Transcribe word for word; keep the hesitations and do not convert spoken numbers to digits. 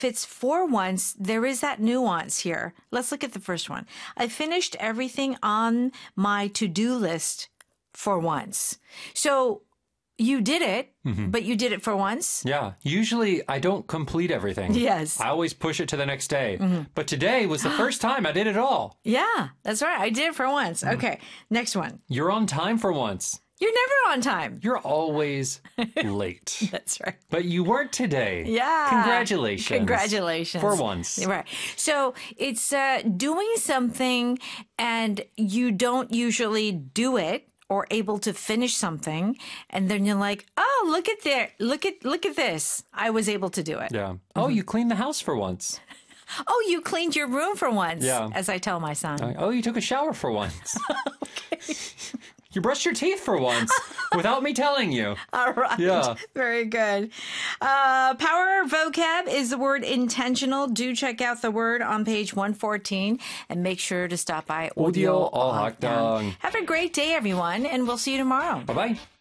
it's for once, there is that nuance here. Let's look at the first one. I finished everything on my to-do list for once. So you did it, mm-hmm. but you did it for once. Yeah. Usually I don't complete everything. Yes. I always push it to the next day. Mm-hmm. But today was the first time I did it all. Yeah, that's right. I did it for once. Mm-hmm. Okay. Next one. You're on time for once. You're never on time. You're always late. That's right. But you weren't today. Yeah. Congratulations. Congratulations. For once. Right. So it's uh, doing something and you don't usually do it or able to finish something. And then you're like, oh, look at there. Look at look at this. I was able to do it. Yeah. Mm-hmm. Oh, you cleaned the house for once. Oh, you cleaned your room for once. Yeah. As I tell my son. Oh, you took a shower for once. Okay. You brushed your teeth for once without me telling you. All right. Yeah. Very good. Uh, power vocab is the word intentional. Do check out the word on page one fourteen and make sure to stop by Audio Audio Ohakdang. Have a great day, everyone, and we'll see you tomorrow. Bye-bye.